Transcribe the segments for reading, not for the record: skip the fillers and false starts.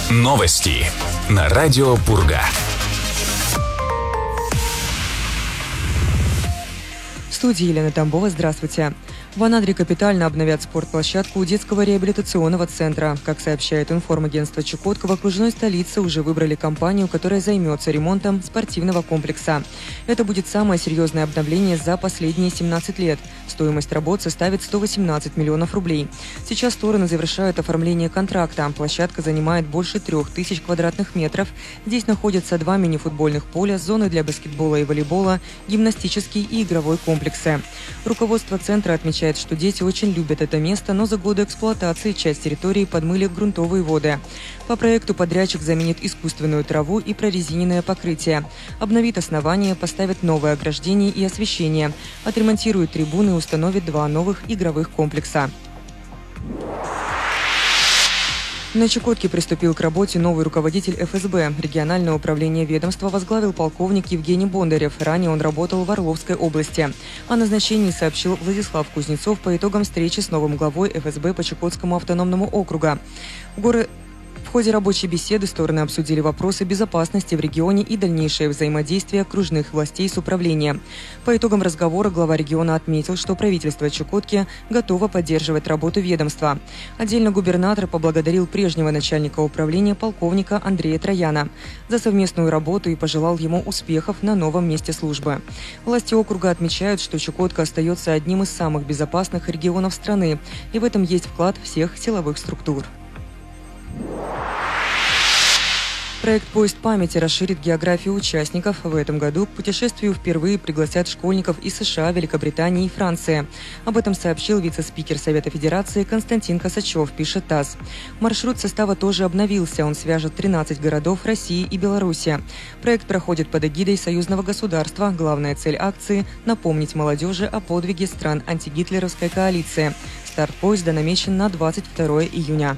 Новости на радио Пурга. В студии Елена Тамбова. Здравствуйте. В Анадыре капитально обновят спортплощадку детского реабилитационного центра. Как сообщает информагентство Чукотка, в окружной столице уже выбрали компанию, которая займется ремонтом спортивного комплекса. Это будет самое серьезное обновление за последние 17 лет. Стоимость работ составит 118 миллионов рублей. Сейчас стороны завершают оформление контракта. Площадка занимает больше 3000 квадратных метров. Здесь находятся 2 мини-футбольных поля, зоны для баскетбола и волейбола, гимнастический и игровой комплексы. Руководство центра отмечает, что дети очень любят это место, но за годы эксплуатации часть территории подмыли грунтовые воды. По проекту подрядчик заменит искусственную траву и прорезиненное покрытие. Обновит основание, поставит новое ограждение и освещение. Отремонтирует трибуны и установит 2 новых игровых комплекса. На Чукотке приступил к работе новый руководитель ФСБ. Региональное управление ведомства возглавил полковник Евгений Бондарев. Ранее он работал в Орловской области. О назначении сообщил Владислав Кузнецов по итогам встречи с новым главой ФСБ по Чукотскому автономному округу. В ходе рабочей беседы стороны обсудили вопросы безопасности в регионе и дальнейшее взаимодействие окружных властей с управлением. По итогам разговора глава региона отметил, что правительство Чукотки готово поддерживать работу ведомства. Отдельно губернатор поблагодарил прежнего начальника управления полковника Андрея Трояна за совместную работу и пожелал ему успехов на новом месте службы. Власти округа отмечают, что Чукотка остается одним из самых безопасных регионов страны, и в этом есть вклад всех силовых структур. Проект «Поезд памяти» расширит географию участников. В этом году к путешествию впервые пригласят школьников из США, Великобритании и Франции. Об этом сообщил вице-спикер Совета Федерации Константин Косачев, пишет ТАСС. Маршрут состава тоже обновился. Он свяжет 13 городов России и Беларуси. Проект проходит под эгидой союзного государства. Главная цель акции – напомнить молодежи о подвиге стран антигитлеровской коалиции. Старт поезда намечен на 22 июня.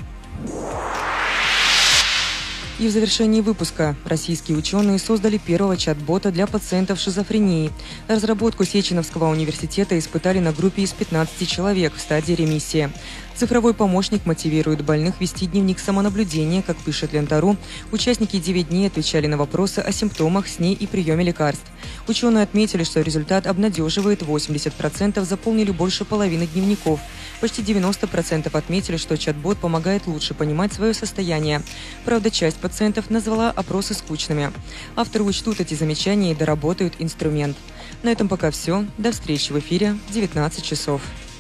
И в завершении выпуска российские ученые создали первого чат-бота для пациентов с шизофренией. Разработку Сеченовского университета испытали на группе из 15 человек в стадии ремиссии. Цифровой помощник мотивирует больных вести дневник самонаблюдения, как пишет Лента.ру. Участники 9 дней отвечали на вопросы о симптомах, сне и приеме лекарств. Ученые отметили, что результат обнадеживает. 80% заполнили больше половины дневников. Почти 90% отметили, что чат-бот помогает лучше понимать свое состояние. Правда, часть пациентов назвала опросы скучными. Авторы учтут эти замечания и доработают инструмент. На этом пока все. До встречи в эфире в 19 часов.